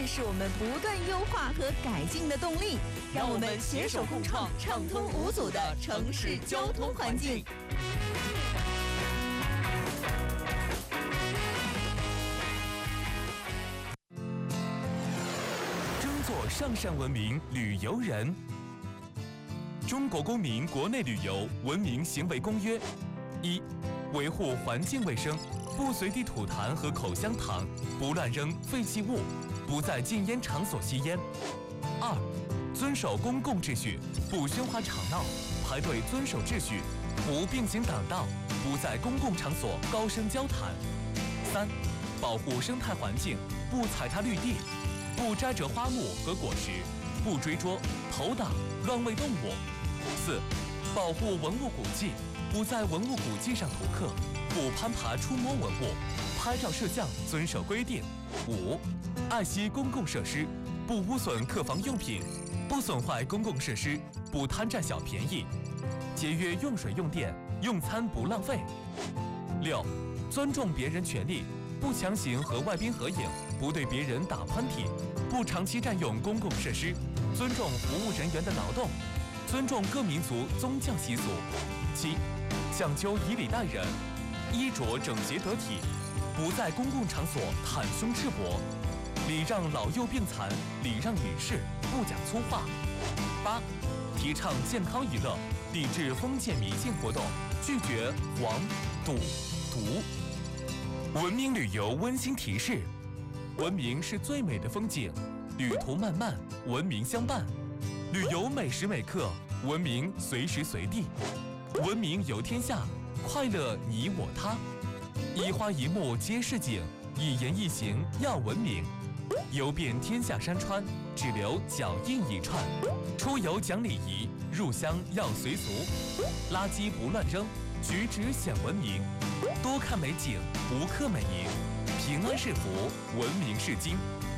更是我们不断优化和改进的动力。让我们携手共创畅通无阻的城市交通环境。 争做上善文明旅游人。中国公民国内旅游文明行为公约：一、维护环境卫生，不随地吐痰和口香糖，不乱扔废弃物，不在禁烟场所吸烟。二、遵守公共秩序，不喧哗吵闹，排队遵守秩序，不并行挡道，不在公共场所高声交谈。三、保护生态环境，不踩踏绿地，不摘折花木和果实，不追捉、投挡、乱喂动物。四、保护文物古迹，不在文物古迹上涂刻，不攀爬触摸文物，拍照摄像遵守规定。五、爱惜公共设施，不污损客房用品，不损坏公共设施，不贪占小便宜，节约用水用电，用餐不浪费。六、尊重别人权利，不强行和外宾合影，不对别人打喷嚏，不长期占用公共设施，尊重服务人员的劳动，尊重各民族宗教习俗。七、讲究以礼待人，衣着整洁得体，不在公共场所袒胸赤膊，礼让老幼病残，礼让女士，不讲粗话。八、提倡健康娱乐，抵制封建迷信活动，拒绝黄、赌、毒。文明旅游温馨提示：文明是最美的风景，旅途漫漫，文明相伴；旅游每时每刻，文明随时随地。文明游天下，快乐你我他。一花一木皆是景，一言一行要文明。游遍天下山川，只留脚印一串。出游讲礼仪，入乡要随俗。垃圾不乱扔，举止显文明。多看美景，不刻美名。平安是福，文明是金。